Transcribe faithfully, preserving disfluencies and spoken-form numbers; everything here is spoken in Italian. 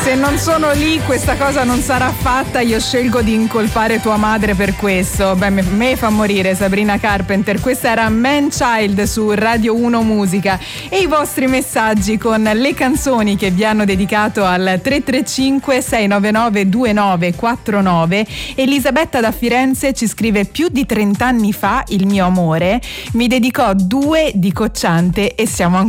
Se non sono lì, questa cosa non sarà fatta. Io scelgo di incolpare tua madre per questo. Beh, me, me fa morire Sabrina Carpenter. Questa era Man Child su Radio uno Musica. E i vostri messaggi con le canzoni che vi hanno dedicato al tre tre cinque sei nove nove due nove quattro nove. Elisabetta da Firenze ci scrive: più di trent'anni fa il mio amore mi dedicò due di Cocciante e siamo ancora